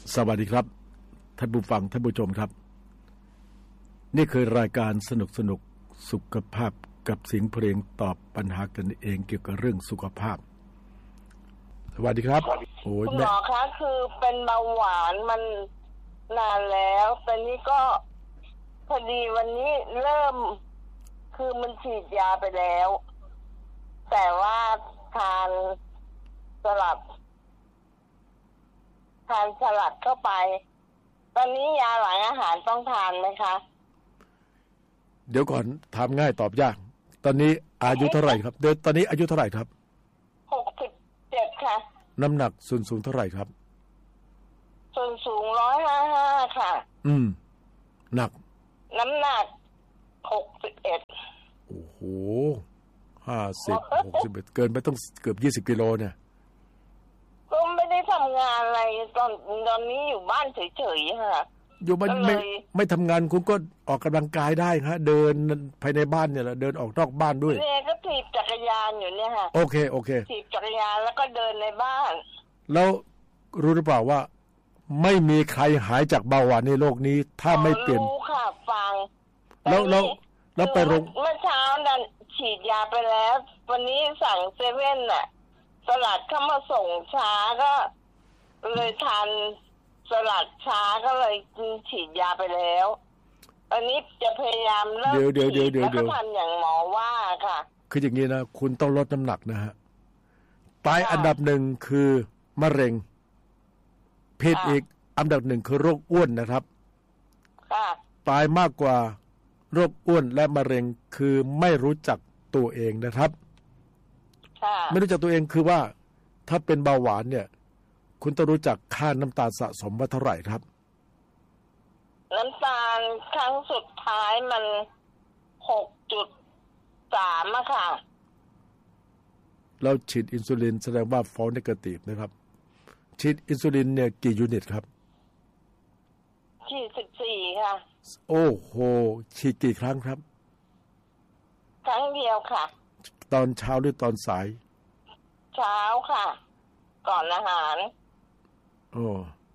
สวัสดีครับท่านผู้ฟังท่านผู้ชมครับนี่คือรายการสนุกสุขภาพกับเสียงเพลงตอบปัญหากันเองเกี่ยวกับเรื่องสุขภาพสวัสดีครับโอ้ยคุณหมอคะคือเป็นเบาหวานมันนานแล้วตอนนี้ก็พอดีวันนี้เริ่มคือมันฉีดยาไปแล้วแต่ว่าทานสลัดเข้าไปตอนนี้ยาหลังอาหารต้องทานไหมคะเดี๋ยวก่อนถามง่ายตอบยากตอนนี้อายุเท่าไหร่ครับตอนนี้อายุเท่าไหร่ครับ 67ค่ะน้ำหนักส่วนสูงเท่าไหร่ครับส่วนสูง155ค่ะหนักน้ำหนัก61 โอ้โห60-61เกินไปต้องเกือบ20กิโลเนี่ยก็ไม่ได้ทำงานอะไรตอนนี้อยู่บ้านเฉยๆค่ะอยู่บ้านไม่ทำงานคุณก็ออกกำลังกายได้ครับเดินภายในบ้านเนี่ยแหละเดินออกนอกบ้านด้วยเนี่ยก็ถีบจักรยานอยู่เนี่ยค่ะโอเคถีบจักรยานแล้วก็เดินในบ้านแล้วรู้หรือเปล่าว่าไม่มีใครหายจากเบาหวานในโลกนี้ถ้าไม่เปลี่ยนรู้ค่ะฟังแล้วไปโรงเมื่อเช้านั้นฉีดยาไปแล้ววันนี้สั่งเซเว่นน่ะสลัดเข้ามาส่งช้าก็เลยทานสลัดช้าก็เลยฉีดยาไปแล้วอันนี้จะพยายามเลิกฉีดแล้วก็ทำอย่างหมอว่าค่ะคืออย่างนี้นะคุณต้องลดน้ำหนักนะฮะตายอันดับหนึ่งคือมะเร็งผิดอีกอันดับหนึ่งคือโรคอ้วนนะครับตายมากกว่าโรคอ้วนและมะเร็งคือไม่รู้จักตัวเองนะครับไม่รู้จักตัวเองคือว่าถ้าเป็นเบาหวานเนี่ยคุณต้องรู้จักค่าน้ำตาลสะสมว่าเท่าไหร่ครับน้ำตาลครั้งสุดท้ายมัน 6.3 อะค่ะเราฉีดอินซูลินแสดงว่า false negative นะครับฉีดอินซูลินเนี่ยกี่ยูนิตครับฉีด14ค่ะโอ้โหฉีดกี่ครั้งครับครั้งเดียวค่ะตอนเช้าหรือตอนสายเช้าค่ะก่อนอาหารโอ้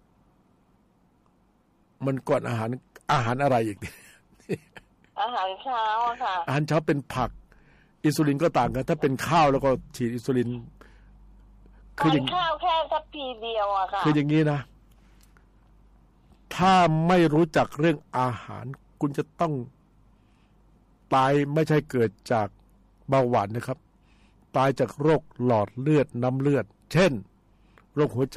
มันก่อนอาหารอะไรอีกอาหารเช้าค่ะอาหารเช้าเป็นผักอินซูลินก็ต่างกันถ้าเป็นข้าวแล้วก็ฉีดอินซูลินคืออย่างข้าวแค่ทัพพีเดียวอะค่ะคืออย่างนี้นะถ้าไม่รู้จักเรื่องอาหารคุณจะต้องตายไม่ใช่เกิดจากเบาหวานนะครับตายจากโรคหลอดเลือดน้ำเลือดเช่นโรคหัวใจ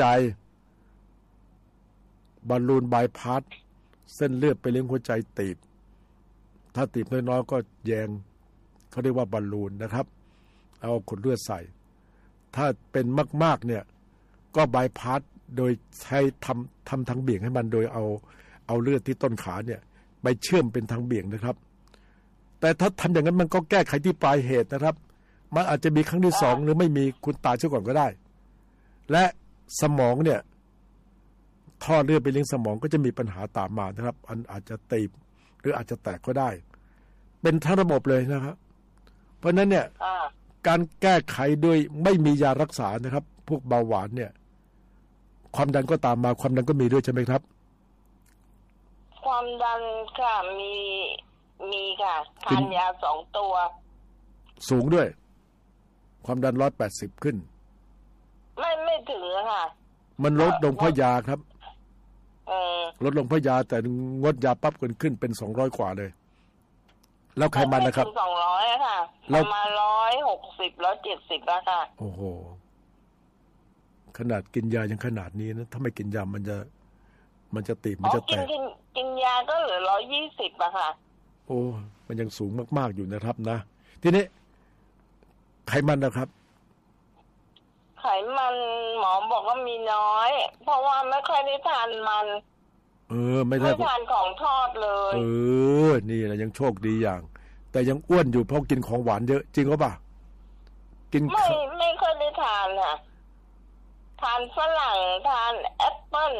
บอลลูนบายพาสเส้นเลือดไปเลี้ยงหัวใจตีบถ้าตีบน้อยๆก็แยงเขาเรียกว่าบอลลูนนะครับเอาขวดเลือดใส่ถ้าเป็นมากๆเนี่ยก็บายพาสโดยใช้ทำทางเบี่ยงให้มันโดยเอาเลือดที่ต้นขาเนี่ยไปเชื่อมเป็นทางเบี่ยงนะครับแต่ถ้าทำอย่างนั้นมันก็แก้ไขที่ปลายเหตุนะครับมันอาจจะมีครั้งที่2หรือไม่มีคุณตายซะก่อนก็ได้และสมองเนี่ยท่อเลือดไปเลี้ยงสมองก็จะมีปัญหาตามมานะครับอันอาจจะตีบหรืออาจจะแตกก็ได้เป็นทั้งระบบเลยนะครับเพราะนั้นเนี่ยการแก้ไขด้วยไม่มียารักษานะครับพวกเบาหวานเนี่ยความดันก็ตามมาความดันก็มีด้วยใช่ไหมครับความดันค่ะมีค่ะทานยา2ตัวสูงด้วยความดัน180ขึ้นไม่ถึงค่ะมันลดลงเพราะยาครับลดลงเพราะยาแต่งดยาปั๊บขึ้นเป็น200กว่าเลยแล้วไขมันนะครับ 200ค่ะประมาณ160 170แล้วค่ะโอ้โหขนาดกินยายังขนาดนี้นะถ้าไม่กินยามันจะตีบมันจะแตกกินยาก็เหลือ120อะค่ะโอ้มันยังสูงมากๆอยู่นะครับนะทีนี้ไขมันนะครับไขมันหมอบอกว่ามีน้อยเพราะว่าไม่ค่อยได้ทานมันไม่ทานของทอดเลยนี่แหละยังโชคดีอย่างแต่ยังอ้วนอยู่เพราะกินของหวานเยอะจริงหรือเปล่ากินไม่ค่อยได้ทานค่ะทานฝรั่งทานแอปเปิ้ล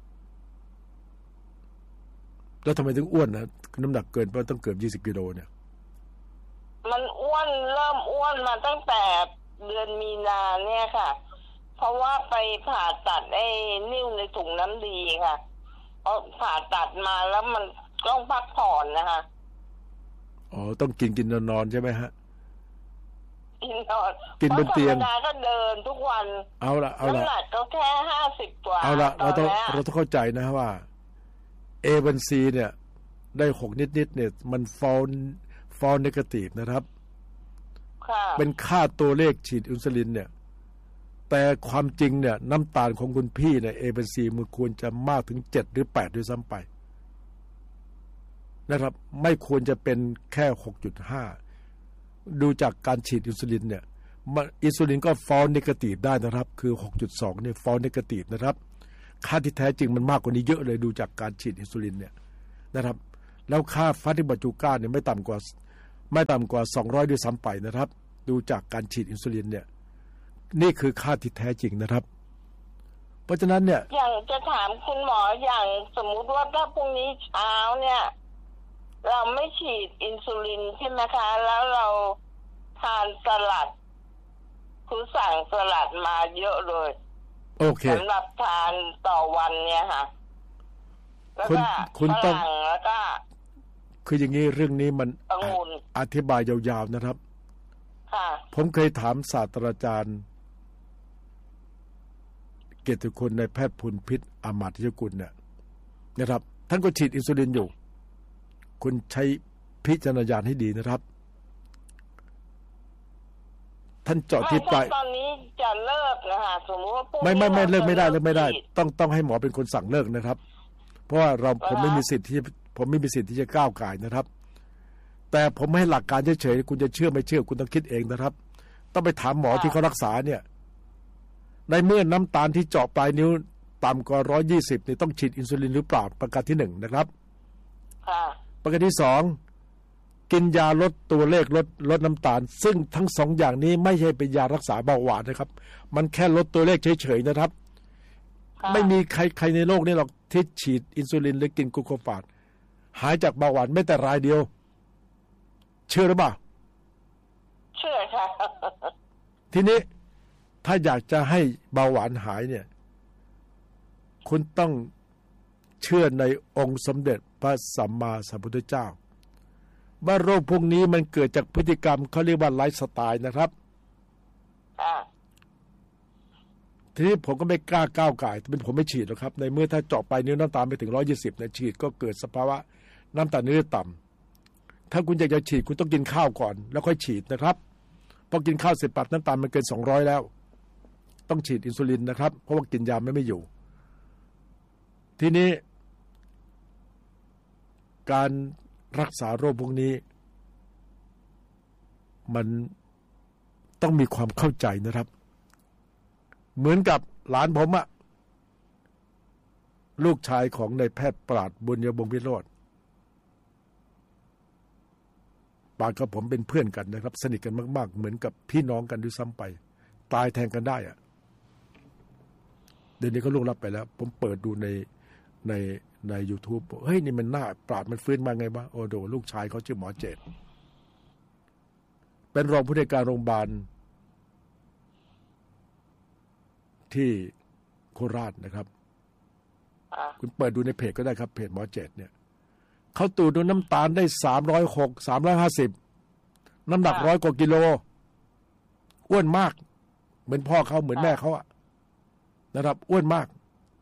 แล้วทำไมถึงอ้วนนะน้ำหนักเกินเพราะต้องเกือบ20กิโลเนี่ยมันอ้วนเริ่มอ้วนมาตั้งแต่เดือนมีนาเนี่ยค่ะเพราะว่าไปผ่าตัดไอ้นิ่วในถุงน้ำดีค่ะพอผ่าตัดมาแล้วมันต้องพักผ่อนนะคะอ๋อต้องกินนอนใช่ไหมฮะกินนอนกินบนเตียงธรรมดาก็เดินทุกวันเอาละน้ำหนักก็แค่50 กว่าเอาละเราต้องเข้าใจนะว่า A1C เนี่ยได้6นิดเนี่ยมัน fall negative นะครับเป็นค่าตัวเลขฉีดอินซูลินเนี่ยแต่ความจริงเนี่ยน้ำตาลของคุณพี่เนี่ย A1C มันควรจะมากถึง7หรือ8ด้วยซ้ำไปนะครับไม่ควรจะเป็นแค่ 6.5 ดูจากการฉีดอินซูลินเนี่ยอินซูลินก็ fall negative ได้นะครับคือ 6.2 เนี่ย fall negative นะครับค่าที่แท้จริงมันมากกว่านี้เยอะเลยดูจากการฉีดอินซูลินเนี่ยนะครับแล้วค่าฟาติบัจูก้าเนี่ยไม่ต่ำกว่า200ด้วยซ้ำไปนะครับดูจากการฉีดอินซูลินเนี่ยนี่คือค่าที่แท้จริงนะครับเพราะฉะนั้นเนี่ยอย่างจะถามคุณหมออย่างสมมุติว่าถ้าพรุ่งนี้เช้าเนี่ยเราไม่ฉีดอินซูลินใช่ไหมคะแล้วเราทานสลัดคุณสั่งสลัดมาเยอะเลยโอเคสำหรับทานต่อวันเนี่ยค่ะแล้วก็คุณต้องแล้วก็คืออย่างนี้เรื่องนี้มันอธิบายยาวๆนะครับผมเคยถามศาสตราจารย์เกียรติคุณในแพทย์พุนพิษอามาตยกุลเนี่ยนะครับท่านก็ฉีดอินซูลินอยู่คุณใช้พิจารณาญาณให้ดีนะครับท่านเจาะที่ปลายตอนนี้จะเลิกนะคะสมมติว่าไม่เลิกไม่ได้ต้องให้หมอเป็นคนสั่งเลิกนะครับเพราะว่าผมไม่มีสิทธิ์ที่จะก้าวก่ายนะครับแต่ผมให้หลักการเฉยๆคุณจะเชื่อไม่เชื่อคุณต้องคิดเองนะครับต้องไปถามหมอที่เขารักษาเนี่ยในเมื่อน้ำตาลที่เจาะปลายนิ้วต่ำกว่า120นี่ต้องฉีดอินซูลินหรือเปล่าประการที่1นะครับประการที่2กินยาลดตัวเลขลดน้ำตาลซึ่งทั้ง2อย่างนี้ไม่ใช่เป็นยารักษาเบาหวานนะครับมันแค่ลดตัวเลขเฉยๆนะครับไม่มีใครในโลกนี้หรอกที่ฉีดอินซูลินหรือกินกลูโคฟาจหายจากเบาหวานไม่แต่รายเดียวเชื่อหรือเปล่าเชื่อค่ะทีนี้ถ้าอยากจะให้เบาหวานหายเนี่ยคุณต้องเชื่อในองค์สมเด็จพระสัมมาสัมพุทธเจ้าว่าโรคพวกนี้มันเกิดจากพฤติกรรมเขาเรียกว่าไลฟ์สไตล์นะครับทีนี้ผมก็ไม่กล้าก้าวไก่เป็นผมไม่ฉีดหรอกครับในเมื่อถ้าเจาะไปนิ้วน้ำตาลไปถึง120เนี่ยฉีดก็เกิดสภาวะน้ำตาลในเลือดต่ำถ้าคุณอยากจะฉีดคุณต้องกินข้าวก่อนแล้วค่อยฉีดนะครับพอกินข้าวเสร็จปัดน้ำตาลมันเกิน200แล้วต้องฉีดอินซูลินนะครับเพราะว่ากินยาไม่อยู่ทีนี้การรักษาโรคพวกนี้มันต้องมีความเข้าใจนะครับเหมือนกับหลานผมอะลูกชายของนายแพทย์ปราดบุญยบงศ์วิโรจน์ปราดกับผมเป็นเพื่อนกันนะครับสนิทกันมากๆเหมือนกับพี่น้องกันด้วยซ้ำไปตายแทนกันได้อะเดี๋ยวนี้เขาล่วงลับไปแล้วผมเปิดดูใน YouTube เฮ้ยนี่มันหน้าปราดมันฟื้นมาไงวะโอ้โดลูกชายเขาชื่อหมอเจตเป็นรองผู้ในวยการโรงพยาบาลที่โคราชนะครับคุณเปิดดูในเพจก็ได้ครับเพจหมอเจตเนี่ยเขาตรวจดูน้ำตาลได้306 350น้ำหนัก100 กว่ากิโลอ้วนมากเหมือนพ่อเขาเหมือนแม่เขาอะนะครับอ้วนมาก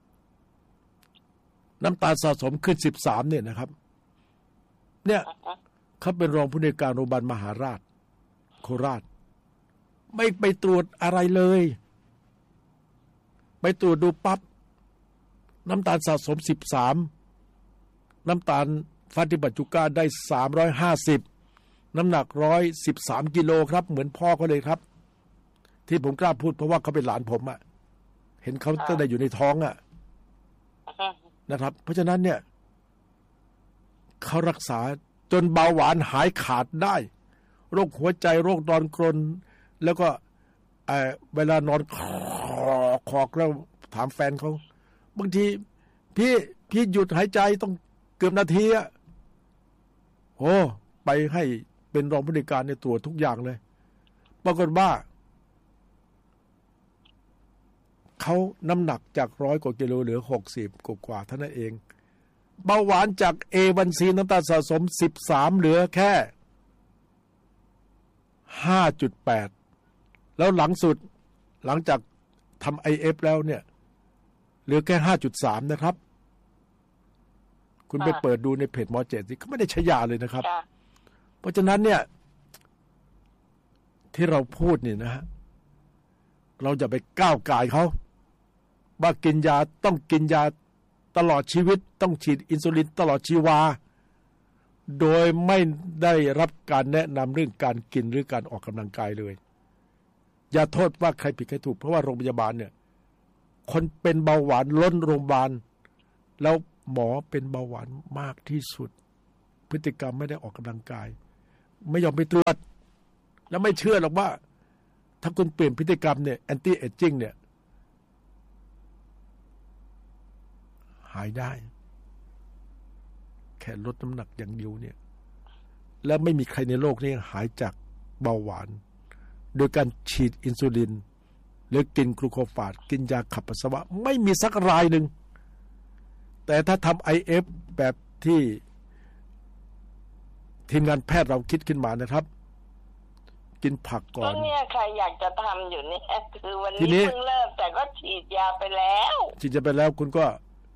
น้ำตาลสะสมขึ้น13เนี่ยนะครับเนี่ยเขาเป็นรองผู้ในวยการโรงพยาบาลมหาราชโคราชไม่ไปตรวจอะไรเลยไปตรวจดูปั๊บน้ำตาลสะสม13น้ำตาลฟาติบัจูก้าได้350น้ำหนัก113กิโลครับเหมือนพ่อเขาเลยครับที่ผมกล้าพูดเพราะว่าเขาเป็นหลานผมอะเห็นเขาตั้งแต่อยู่ในท้องอะนะครับเพราะฉะนั้นเนี่ยเขารักษาจนเบาหวานหายขาดได้โรคหัวใจโรคนอนกรนแล้วก็เวลานอนคอกแล้วถามแฟนเขาบางทีพี่หยุดหายใจต้องเกือบนาทีอะโอ้ไปให้เป็นรองผู้ในวยการในตรวจทุกอย่างเลยปรากฏว่าเขาน้ำหนักจาก100 กว่ากิโลเหลือ60 กว่าเท่านั้นเองเบาหวานจาก A1C น้ำตาลสะสม13เหลือแค่ 5.8 แล้วหลังสุดหลังจากทำ IF แล้วเนี่ยเหลือแค่ 5.3 นะครับคุณไปเปิดดูในเพจหมอเจตที่เขาไม่ได้ใช้ยาเลยนะครับเพราะฉะนั้นเนี่ยที่เราพูดนี่นะฮะเราจะไปก้าวก่ายเขาว่ากินยาต้องกินยาตลอดชีวิตต้องฉีดอินซูลินตลอดชีวาโดยไม่ได้รับการแนะนำเรื่องการกินหรือการออกกำลังกายเลยอย่าโทษว่าใครผิดใครถูกเพราะว่าโรงพยาบาลเนี่ยคนเป็นเบาหวานล้นโรงพยาบาลแล้วหมอเป็นเบาหวานมากที่สุดพฤติกรรมไม่ได้ออกกำลังกายไม่ยอมไปตรวจแล้วไม่เชื่อหรอกว่าถ้าคุณเปลี่ยนพฤติกรรมเนี่ยแอนตี้เอจจิ้งเนี่ยหายได้แค่ลดน้ำหนักอย่างเดียวเนี่ยและไม่มีใครในโลกนี้หายจากเบาหวานโดยการฉีดอินซูลินหรือกินกลูโคฟาจกินยาขับปัสสาวะไม่มีสักรายหนึ่งแต่ถ้าทำ IF แบบที่ทีมงานแพทย์เราคิดขึ้นมานะครับกินผักก่อนเนี่ยใครอยากจะทำอยู่เนี่ยคือวันนี้เพิ่งเริ่มแต่ก็ฉีดยาไปแล้วฉีดยาไปแล้วคุณก็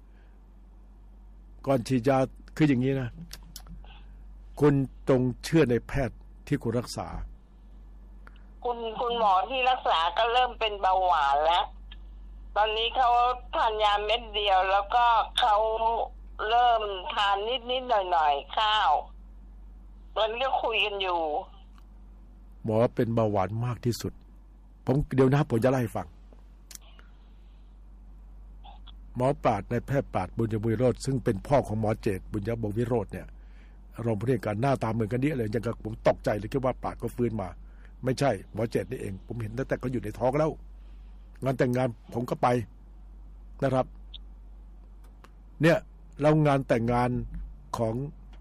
ก่อนฉีดยาคืออย่างนี้นะคุณจงเชื่อในแพทย์ที่คุณรักษาคุณหมอที่รักษาก็เริ่มเป็นเบาหวานแล้วตอนนี้เขาทานยาเม็ดเดียวแล้วก็เขาเริ่มทานนิดหน่อยข้าวตอนนี้ก็คุยกันอยู่หมอเป็นเบาหวานมากที่สุดผมเดี๋ยวนะผมจะเล่าให้ฟังหมอปราดในแพทย์ปราดบุญยบุญโรจน์ซึ่งเป็นพ่อของหมอเจตบุญยบุญวิโรจน์เนี่ยรองผู้อำนวยการหน้าตาเหมือนกันนี่เลยยังกับผมตกใจเลยคิดว่าปราดก็ฟื้นมาไม่ใช่หมอเจตนี่เองผมเห็นตั้งแต่เขาอยู่ในท้องแล้วงานแต่งงานผมก็ไปนะครับเนี่ยเรางานแต่งงานของ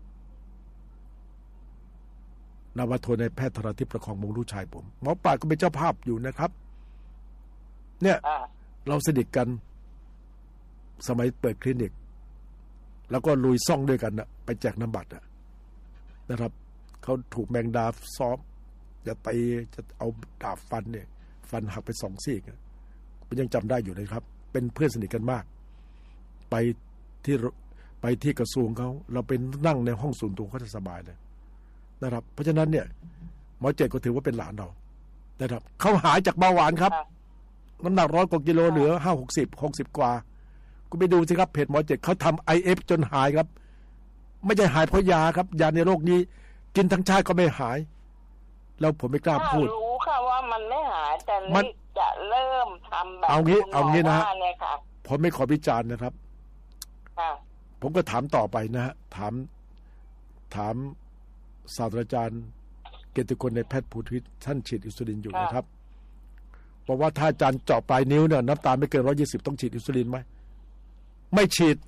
นาวาโทในแพทย์ธราทิพย์ประคองมงลูกชายผมหมอปราดก็เป็นเจ้าภาพอยู่นะครับเนี่ยเราสนิทกันสมัยเปิดคลินิกแล้วก็ลุยซ่องด้วยกันนะไปแจกน้ำบัตรนะครับเขาถูกแมงดาซ้อมจะตีจะเอาดาบฟันเนี่ยฟันหักไป2 ซี่ผมยังจำได้อยู่เลยครับเป็นเพื่อนสนิทกันมากไปที่กระทรวงเขาเราเป็นนั่งในห้องส่วนตัวเขาจะสบายเลยนะครับเพราะฉะนั้นเนี่ยหมอเจตก็ถือว่าเป็นหลานเรานะครับเขาหายจากเบาหวานครับน้ำหนัก100 กว่ากิโลเหลือ60 กว่าคุณไปดูสิครับเพจหมอเจตเขาทำ IF จนหายครับไม่ใช่หายเพราะยาครับยาในโรคนี้กินทั้งชาติก็ไม่หายแล้วผมไม่กล้าพูดรู้ค่ะว่ามันไม่หายแต่นี่จะเริ่มทำแบบเอางี้นะผมไม่ขอวิจารณ์นะครับผมก็ถามต่อไปนะฮะถามศาสตราจารย์เกียรติคุณในแพทย์ภูทิศท่านฉีดอินซูลินอยู่นะครับบอกว่าถ้าอาจารย์เจาะปลายนิ้วเนี่ยน้ำตาลไม่เกิน120ต้องฉีดอินซูลินไหมไม่ฉีด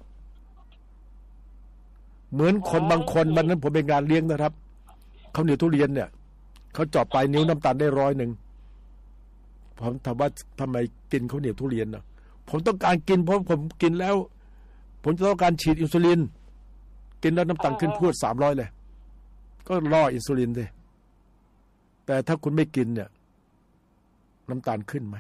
เหมือนคนบางคนวันนั้นผมไปงานเลี้ยงนะครับเขาเหนียวทุเรียนเนี่ยเขาเจาะปลายนิ้วน้ำตาลได้100ผมถามว่าทำไมกินเขาเหนียวทุเรียนนะผมต้องการกินเพราะผมกินแล้วผมจะต้องการฉีดอินซูลินกินแล้วน้ำตาลขึ้นพูด300เลยก็ล่ออินซูลินสิแต่ถ้าคุณไม่กินเนี่ยน้ำตาลขึ้นไหม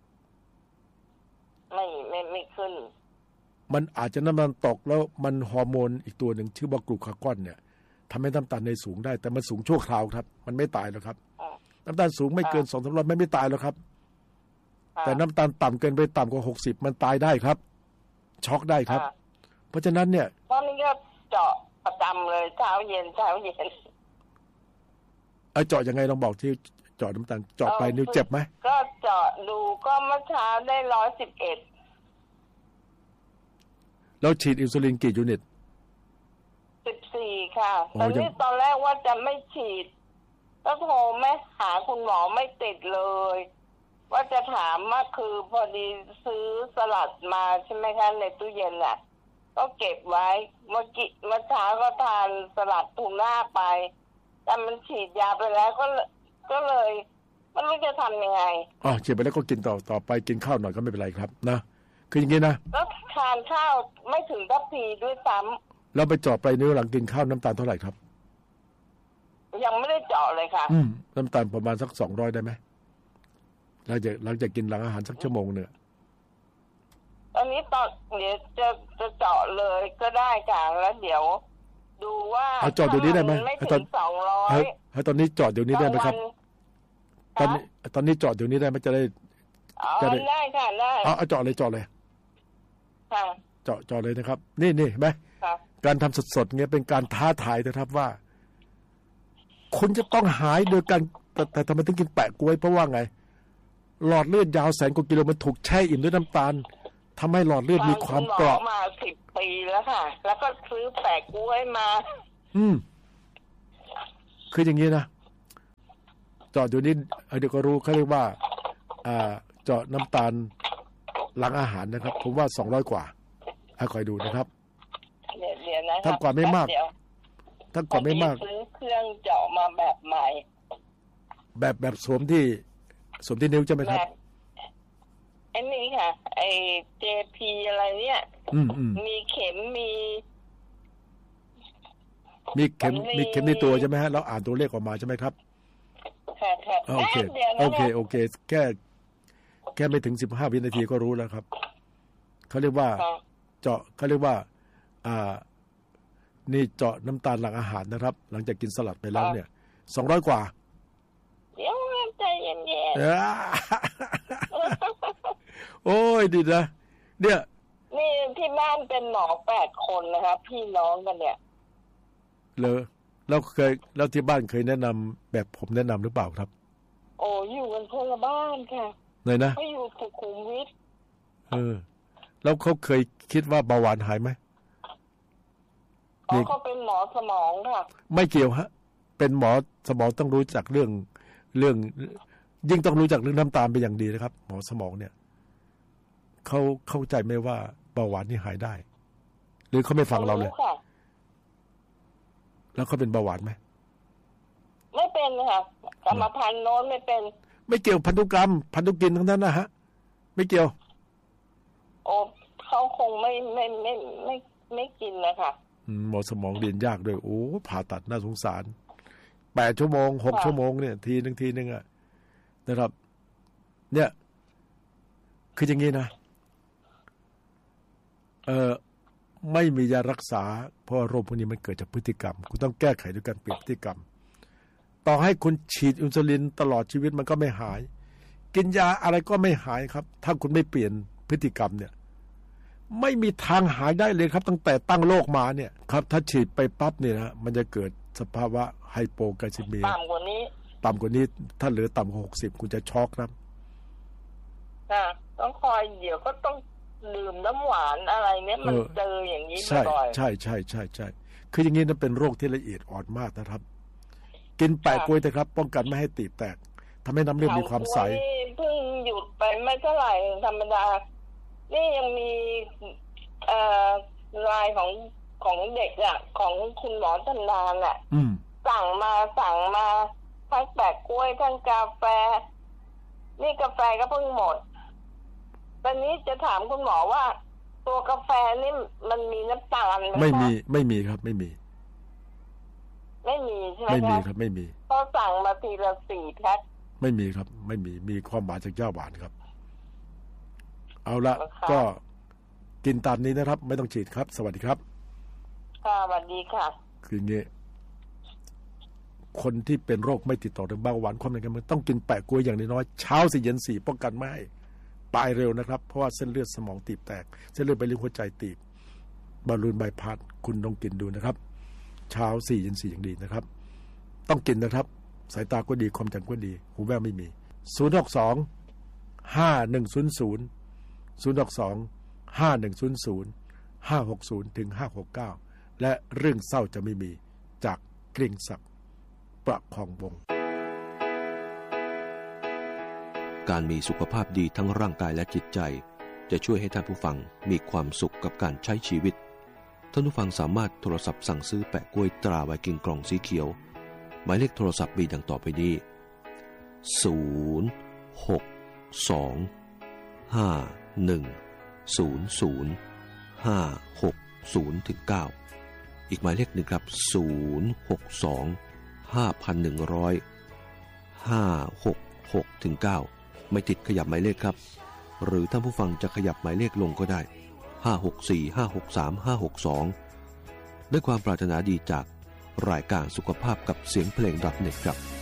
ไม่ขึ้นมันอาจจะน้ำตาลตกแล้วมันฮอร์โมนอีกตัวหนึ่งชื่อว่ากลูคากอนเนี่ยทำให้น้ำตาลในสูงได้แต่มันสูงชั่วคราวครับมันไม่ตายหรอกครับน้ำตาลสูงไม่เกิน2-300ไม่ตายหรอกครับแต่น้ำตาลต่ำเกินไปต่ำกว่า60มันตายได้ครับช็อกได้ครับเพราะฉะนั้นเนี่ยตอนนี้ก็เจาะประจำเลยเช้าเย็นเจาะยังไงลองบอกที่เจาะน้ำตาลเจาะไปนิ้วเจ็บไหมก็เจาะดูก็เมื่อเช้าได้111 แล้วฉีดอินซูลินกี่ยูนิต 14ค่ะตอนแรกว่าจะไม่ฉีดก็โทรไม่หาคุณหมอไม่ติดเลยว่าจะถามว่าคือพอดีซื้อสลัดมาใช่ไหมคะในตู้เย็นน่ะก็เก็บไว้เมื่อเช้าก็ทานสลัดทูน่าไปแต่มันฉีดยาไปแล้วก็เลยไม่รู้จะทำยังไงฉีดไปแล้วก็กินต่อไปกินข้าวหน่อยก็ไม่เป็นไรครับนะคืออย่างนี้นะแล้วทานข้าวไม่ถึงทัพพีด้วยซ้ำเราไปเจาะปลายนิ้วหลังกินข้าวน้ำตาลเท่าไหร่ครับยังไม่ได้เจาะเลยค่ะน้ำตาลประมาณสัก200ได้ไหมหลังจากกินหลังอาหารสักชั่วโมงเนี่ยตอนนี้เดี๋ยวจะเจาะเลยก็ได้ค่ะแล้วเดี๋ยวดูว่าเจาะเดี๋ยวนี้ได้ไหมไม่ถึง200 ตอนนี้เจาะเดี๋ยวนี้ได้ไหมครับตอนนี้เจาะเดี๋ยวนี้ได้ไหมจะได้ได้ค่ะได้เอาเจาะเลยค่ะเจาะเลยนะครับนี่เห็นไหมการทำสดๆเงี้ยเป็นการท้าทายนะครับว่าคุณจะต้องหายโดยการแต่ทำไมถึงกินแปะกล้วยเพราะว่าไงหลอดเลือดยาวแสนกว่ากิโลมันถูกแช่อิ่มด้วยน้ำตาลทำให้หลอดเลือดมีความเปราะมา10 ปีแล้วค่ะแล้วก็ซื้อแปะกล้วยมาคืออย่างนี้นะเจาะเดี๋ยวนี้เดี๋ยวก็รู้เขาเรียกว่าเจาะน้ำตาลหลังอาหารนะครับผมว่า200 กว่าคอยดูนะครับเดี๋ยวนะถ้ากว่าไม่มากถ้ากว่าไม่มากซื้อเครื่องเจาะมาแบบใหม่แบบสวมที่นิ้วใช่ไหมครับไอ้นี่ค่ะไอ้ JP อะไรเนี่ยมีเข็มมีเข็มในตัวใช่ไหมฮะเราอ่านตัวเลขออกมาใช่ไหมครับค่ะโอเคแค่ไม่ถึง15 วินาทีก็รู้แล้วครับเขาเรียกว่าเจาะเขาเรียกว่านี่เจาะน้ำตาลหลังอาหารนะครับหลังจากกินสลัดไปแล้วเนี่ย200 กว่าเดี๋ยวใจเย็นโอ้ยดีนะเนี่ยนี่ที่บ้านเป็นหมอ8 คนนะครับพี่น้องกันเนี่ยแล้วที่บ้านเคยแนะนำแบบผมแนะนำหรือเปล่าครับโอ้อยู่กันคนละบ้านค่ะไหนนะเขาอยู่สุขุมวิทแล้วเขาเคยคิดว่าเบาหวานหายไหมเขาเป็นหมอสมองค่ะไม่เกี่ยวฮะเป็นหมอสมองต้องรู้จักเรื่องยิ่งต้องรู้จักเรื่องน้ำตาลเป็นอย่างดีนะครับหมอสมองเนี่ยเขาเข้าใจไหมว่าเบาหวานนี่หายได้หรือเขาไม่ฟังเราเลยแล้วเขาเป็นเบาหวานไหมไม่เป็นค่ะกรรมพันธุ์โน้นไม่เป็นไม่เกี่ยวพันธุกรรมพันธุกินทั้งนั้นนะฮะไม่เกี่ยวโอ้เขาคงไม่กินนะคะหมอสมองเรียนยากด้วยโอ้ผ่าตัดน่าสงสาร8 ชั่วโมง6 ชั่วโมงเนี่ยทีนึงอ่ะนะครับเนี่ยคืออย่างนี้นะไม่มียารักษาเพราะโรคพวกนี้มันเกิดจากพฤติกรรมคุณต้องแก้ไขด้วยการเปลี่ยนพฤติกรรมต่อให้คุณฉีดอินซูลินตลอดชีวิตมันก็ไม่หายกินยาอะไรก็ไม่หายครับถ้าคุณไม่เปลี่ยนพฤติกรรมเนี่ยไม่มีทางหายได้เลยครับตั้งแต่ตั้งโรคมาเนี่ยครับถ้าฉีดไปปั๊บเนี่ยนะมันจะเกิดสภาวะไฮโปไกลซีเมียต่ำกว่านี้ถ้าเหลือต่ำกว่า60คุณจะช็อกครับต้องคอยเดี๋ยวก็ต้องดื่มน้ำหวานอะไรเนี่ยมันเจออย่างนี้บ่อยใช่คืออย่างนี้นั่นเป็นโรคที่ละเอียดอ่อนมากนะครับกินแปะกล้วยนะครับป้องกันไม่ให้ตีบแตกทำให้น้ำเลือดมีความใสเพิ่งหยุดไปไม่เท่าไหร่ธรรมดานี่ยังมีลายของเด็กอ่ะของคุณหมอชำนาญอ่ะสั่งมาทั้งแปะกล้วยทั้งกาแฟนี่กาแฟก็เพิ่งหมดตอนนี้จะถามคุณหมอว่าตัวกาแฟนี่มันมีน้ำตาลไหมไม่มีครับไม่มีใช่ไหมไม่มีครับไม่มีก็สั่งมาทีละ4 แพ็คไม่มีครับไม่มีความหวานจากเจ้าหวานครับเอาละก็กินตามนี้นะครับไม่ต้องฉีดครับสวัสดีครับค่ะสวัสดีค่ะคืออย่างนี้คนที่เป็นโรคไม่ติดต่อทางเบาหวานความดันมันต้องกินแปะกล้วยอย่างน้อยเช้า4 เย็น 4ป้องกันไม่ให้ตายเร็วนะครับเพราะว่าเส้นเลือดสมองตีบแตกเส้นเลือดไปเลี้ยงหัวใจตีบบอลลูนใบพัดคุณต้องกินดูนะครับเช้า4 เย็น 4อย่างดีนะครับต้องกินนะครับสายตาก็ดีความจำก็ดีหูแว่วไม่มี062 5100 062 5100 560ถึง569และเรื่องเศร้าจะไม่มีจากเกรียงศักดิ์ประคองวงศ์การมีสุขภาพดีทั้งร่างกายและจิตใจจะช่วยให้ท่านผู้ฟังมีความสุขกับการใช้ชีวิตท่านผู้ฟังสามารถโทรศัพท์สั่งซื้อแปะกล้วยตราไวกิ้งกล่องสีเขียวหมายเลขโทรศัพท์มีดังต่อไปนี้อีกหมายเลขหนึ่งครับ062-510-566-566-9ไม่ติดขยับหมายเลขครับหรือท่านผู้ฟังจะขยับหมายเลขลงก็ได้564-563-562ด้วยความปรารถนาดีจากรายการสุขภาพกับเสียงเพลง .net ครับ